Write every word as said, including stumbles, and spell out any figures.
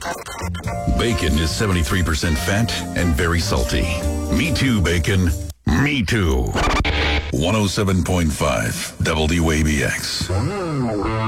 Bacon is seventy-three percent fat and very salty. Me too, bacon. Me too. one oh seven point five W A B X.